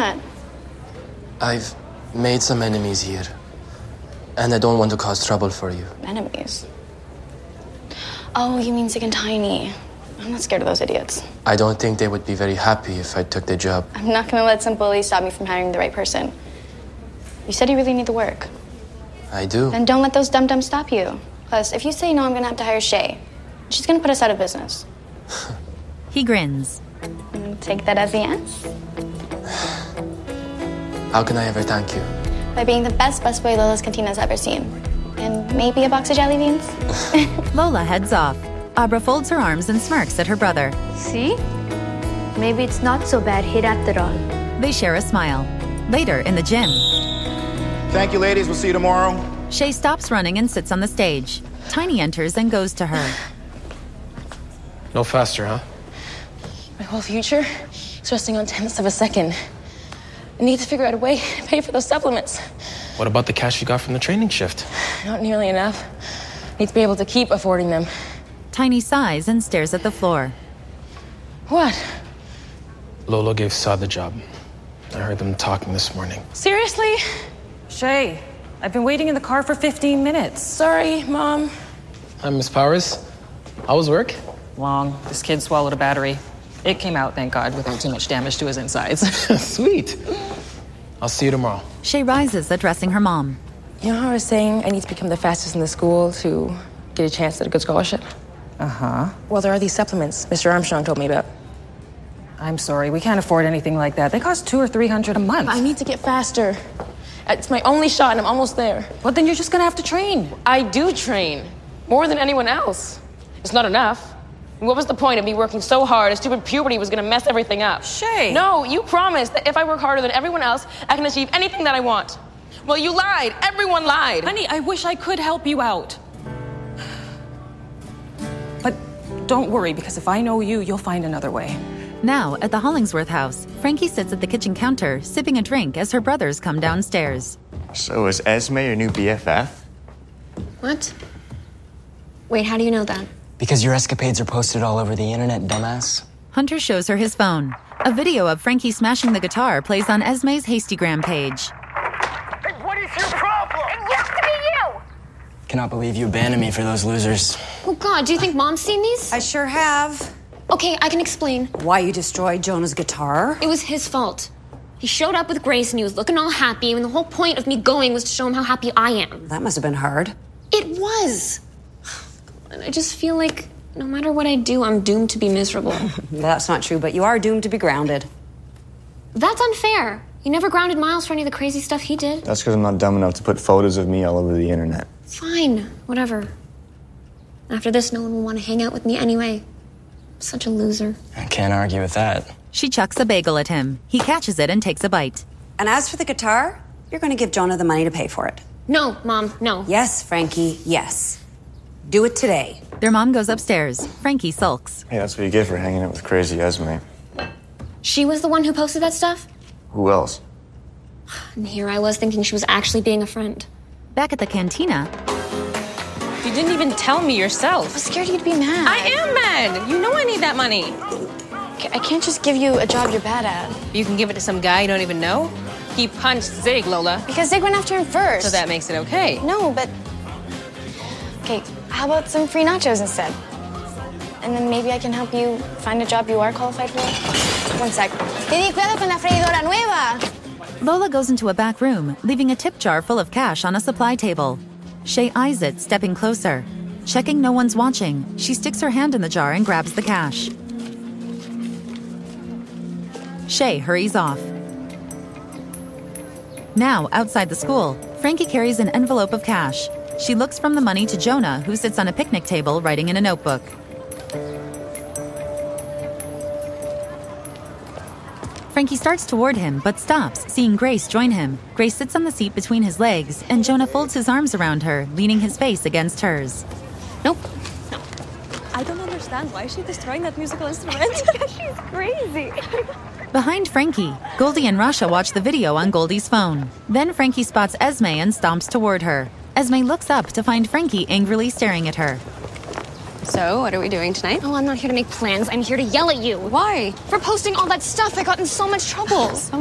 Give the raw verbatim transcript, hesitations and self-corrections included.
that? I've made some enemies here. And I don't want to cause trouble for you. Enemies? Oh, you mean Zig and Tiny. I'm not scared of those idiots. I don't think they would be very happy if I took the job. I'm not gonna let some bully stop me from hiring the right person. You said you really need the work. I do. Then don't let those dum-dums stop you. Plus, if you say no, I'm gonna have to hire Shay. She's gonna put us out of business. He grins. Take that as a yes? How can I ever thank you? By being the best busboy Lola's Cantina's ever seen. And maybe a box of jelly beans? Lola heads off. Abra folds her arms and smirks at her brother. See? Maybe it's not so bad hit after all. They share a smile. Later, in the gym. Thank you, ladies. We'll see you tomorrow. Shay stops running and sits on the stage. Tiny enters and goes to her. No faster, huh? My whole future is resting on tenths of a second. I need to figure out a way to pay for those supplements. What about the cash you got from the training shift? Not nearly enough. Need to be able to keep affording them. Tiny sighs and stares at the floor. What? Lola gave Saad the job. I heard them talking this morning. Seriously? Shay, I've been waiting in the car for fifteen minutes. Sorry, Mom. Hi, Miss Powers. How was work? Long. This kid swallowed a battery. It came out, thank God, without too much damage to his insides. Sweet. I'll see you tomorrow. Shay rises, addressing her mom. You know how I was saying I need to become the fastest in the school to get a chance at a good scholarship? Uh-huh. Well, there are these supplements Mister Armstrong told me about. I'm sorry, we can't afford anything like that. They cost two or three hundred a month. I need to get faster. It's my only shot, and I'm almost there. Well, then you're just gonna have to train. I do train. More than anyone else. It's not enough. What was the point of me working so hard? A stupid puberty was gonna mess everything up. Shay! No, you promised that if I work harder than everyone else, I can achieve anything that I want. Well, you lied. Everyone lied. Honey, I wish I could help you out. But don't worry, because if I know you, you'll find another way. Now, at the Hollingsworth house, Frankie sits at the kitchen counter, sipping a drink as her brothers come downstairs. So is Esme your new B F F? What? Wait, how do you know that? Because your escapades are posted all over the internet, dumbass. Hunter shows her his phone. A video of Frankie smashing the guitar plays on Esme's Hastygram page. Hey, what is your problem? It used to be you! Cannot believe you abandoned me for those losers. Oh, God, do you think Mom's seen these? I sure have. Okay, I can explain. Why you destroyed Jonah's guitar? It was his fault. He showed up with Grace and he was looking all happy, and the whole point of me going was to show him how happy I am. That must have been hard. It was. And I just feel like no matter what I do, I'm doomed to be miserable. That's not true, but you are doomed to be grounded. That's unfair. You never grounded Miles for any of the crazy stuff he did. That's because I'm not dumb enough to put photos of me all over the internet. Fine, whatever. After this, no one will want to hang out with me anyway. I'm such a loser. I can't argue with that. She chucks a bagel at him. He catches it and takes a bite. And as for the guitar, you're going to give Jonah the money to pay for it. No, Mom, no. Yes, Frankie, yes. Do it today. Their mom goes upstairs. Frankie sulks. Hey, that's what you get for hanging out with crazy Esme. She was the one who posted that stuff? Who else? And here I was thinking she was actually being a friend. Back at the cantina. You didn't even tell me yourself. I was scared you'd be mad. I am mad. You know I need that money. I can't just give you a job you're bad at. You can give it to some guy you don't even know? He punched Zig, Lola. Because Zig went after him first. So that makes it okay. No, but... Okay, how about some free nachos instead? And then maybe I can help you find a job you are qualified for. One sec. Didi, cuidado con la freidora nueva. Lola goes into a back room, leaving a tip jar full of cash on a supply table. Shay eyes it, stepping closer. Checking no one's watching, she sticks her hand in the jar and grabs the cash. Shay hurries off. Now, outside the school, Frankie carries an envelope of cash. She looks from the money to Jonah, who sits on a picnic table writing in a notebook. Frankie starts toward him, but stops, seeing Grace join him. Grace sits on the seat between his legs, and Jonah folds his arms around her, leaning his face against hers. Nope. I don't understand. Why is she destroying that musical instrument? She's crazy. Behind Frankie, Goldie and Rasha watch the video on Goldie's phone. Then Frankie spots Esme and stomps toward her. Esme looks up to find Frankie angrily staring at her. So, what are we doing tonight? Oh, I'm not here to make plans. I'm here to yell at you. Why? For posting all that stuff. I got in so much trouble.